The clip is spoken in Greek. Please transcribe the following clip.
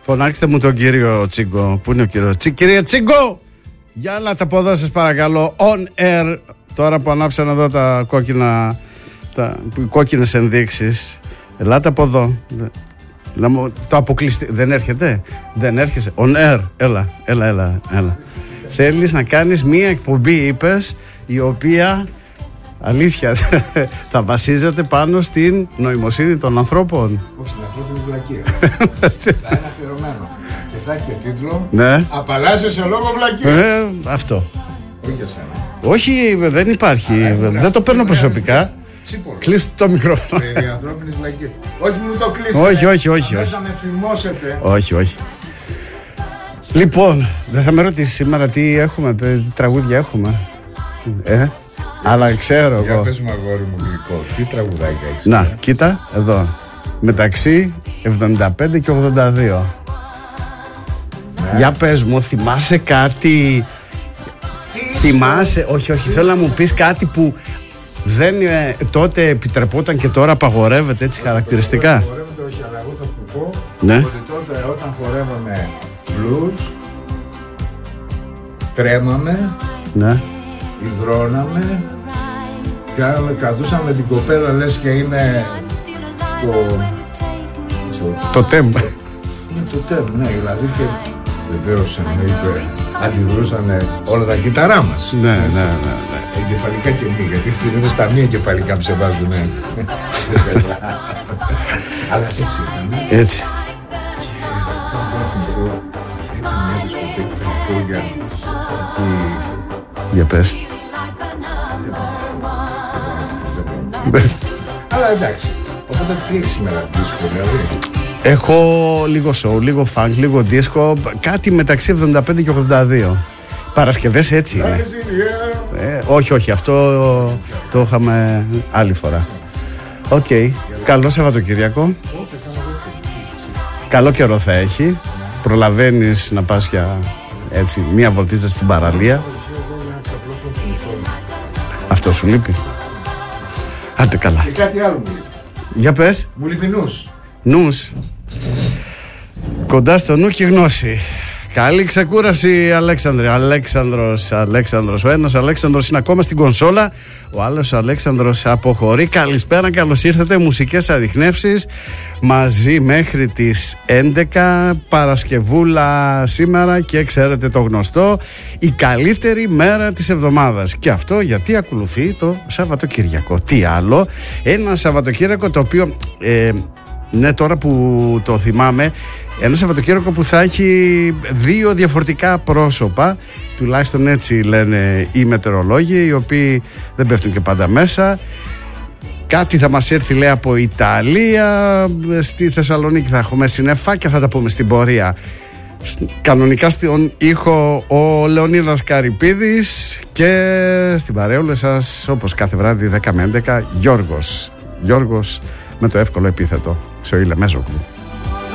Φωνάξτε μου τον κύριο Τσίγκο. Πού είναι ο κύριος Κύριε Τσίγκο! Για άλλα τα ποδά σας παρακαλώ. On air. Τώρα που ανάψαν εδώ τα κόκκινα, κόκκινες ενδείξεις. Ελάτε από εδώ. Το αποκλειστεί. Δεν έρχεται. Δεν έρχεσαι. On air. Έλα. Θέλεις να κάνεις μία εκπομπή, είπες, η οποία αλήθεια θα βασίζεται πάνω στην νοημοσύνη των ανθρώπων. Όχι, στην ανθρώπινη βλακεία. Θα είναι αφιερωμένο. Και θα έχει και τίτλο. Ναι. Απαλλάσσεσαι λόγω βλακεία. Αυτό. Όχι για σένα. Όχι, δεν υπάρχει. Δεν το παίρνω προσωπικά. Κλείστε το μικρόφωνο. Η ανθρώπινη βλακεία. Όχι, μου το κλείσετε. Όχι. Θα με φημώσετε. Όχι. Λοιπόν, δεν θα με ρωτήσεις σήμερα τι έχουμε, τι τραγούδια έχουμε. Αλλά ξέρω εγώ. Για πες μου, αγόρι μου γλυκό, τι τραγουδάκια έχεις? Να, κοίτα, εδώ. Μεταξύ 75 και 82. Ναι. Για πες μου, θυμάσαι κάτι? Θυμάσαι? Όχι, θέλω να μου πεις κάτι που δεν τότε επιτρεπόταν και τώρα απαγορεύεται έτσι χαρακτηριστικά. Απαγορεύεται, όχι, αλλά εγώ θα σου πω ναι. Ότι τότε όταν χορεύαμε blues, τρέμαμε, ναι. Υδρώναμε και κρατούσαμε την κοπέλα, λες και είναι το τέμ. Το τέμ, ναι, δηλαδή και βεβαίως εννοείται αντιδρούσαν όλα τα κύτταρά μας. Ναι. Εγκεφαλικά και μη, γιατί είναι στα μη εγκεφαλικά που σε βάζουν. Αλλά έτσι ήταν. Έτσι. Για πες. Αλλά εντάξει. Οπότε τι έχεις σήμερα, δίσκο δηλαδή? Έχω λίγο show, λίγο funk, λίγο disco. Κάτι μεταξύ 75 και 82. Παρασκευές έτσι είναι. Όχι, αυτό το είχαμε άλλη φορά. Οκ. Καλό Σαββατοκύριακο. Καλό καιρό θα έχει. Προλαβαίνεις να πας για έτσι μία βολτίτσα στην παραλία. Αυτό σου λείπει? Άντε καλά. Και κάτι άλλο μου λείπει. Για πες. Μου λείπει νους. Κοντά στο νου και γνώση. Καλή ξεκούραση, Αλέξανδρε. Αλέξανδρος. Ο ένας Αλέξανδρος είναι ακόμα στην κονσόλα. Ο άλλος Αλέξανδρος αποχωρεί. Καλησπέρα, καλώς ήρθατε. Μουσικές ανιχνεύσεις μαζί μέχρι τις 11. Παρασκευούλα σήμερα και ξέρετε το γνωστό. Η καλύτερη μέρα της εβδομάδας. Και αυτό γιατί ακολουθεί το Σαββατοκύριακο. Τι άλλο? Ένα Σαββατοκύριακο το οποίο... ναι, τώρα που το θυμάμαι, ένα Σαββατοκύριακο που θα έχει δύο διαφορετικά πρόσωπα, τουλάχιστον έτσι λένε οι μετεωρολόγοι, οι οποίοι δεν πέφτουν και πάντα μέσα. Κάτι θα μας έρθει, λέει, από Ιταλία. Στη Θεσσαλονίκη θα έχουμε συννεφάκια, θα τα πούμε στην πορεία. Κανονικά στον ήχο ο Λεωνίδας Καρυπίδης και στην παρέολα σας, όπως κάθε βράδυ 10 με 11, Γιώργος με το εύκολο επίθετο Σοήλε Μέζογλου.